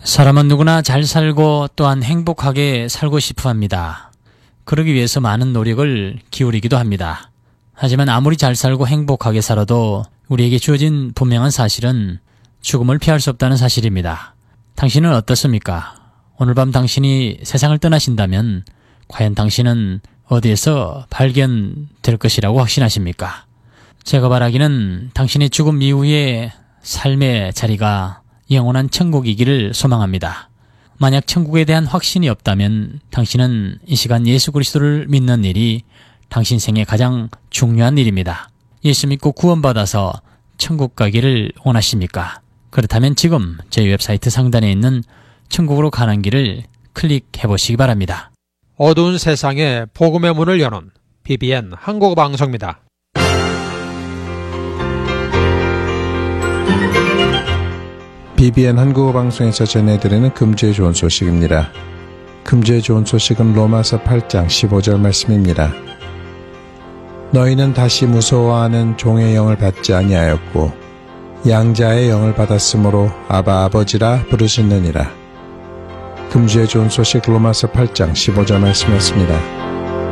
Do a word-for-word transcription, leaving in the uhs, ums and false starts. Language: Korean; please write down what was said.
사람은 누구나 잘 살고 또한 행복하게 살고 싶어 합니다. 그러기 위해서 많은 노력을 기울이기도 합니다. 하지만 아무리 잘 살고 행복하게 살아도 우리에게 주어진 분명한 사실은 죽음을 피할 수 없다는 사실입니다. 당신은 어떻습니까? 오늘 밤 당신이 세상을 떠나신다면 과연 당신은 어디에서 발견될 것이라고 확신하십니까? 제가 바라기는 당신의 죽음 이후의 삶의 자리가 영원한 천국이기를 소망합니다. 만약 천국에 대한 확신이 없다면 당신은 이 시간 예수 그리스도를 믿는 일이 당신 생애 가장 중요한 일입니다. 예수 믿고 구원받아서 천국 가기를 원하십니까? 그렇다면 지금 저희 웹사이트 상단에 있는 천국으로 가는 길을 클릭해 보시기 바랍니다. 어두운 세상에 복음의 문을 여는 비비엔 한국어 방송입니다. 비비엔 한국어 방송에서 전해드리는 금주의 좋은 소식입니다. 금주의 좋은 소식은 로마서 팔 장 십오 절 말씀입니다. 너희는 다시 무서워하는 종의 영을 받지 아니하였고 양자의 영을 받았으므로 아바 아버지라 부르시느니라. 금주의 좋은 소식 로마서 팔 장 십오 절 말씀이었습니다.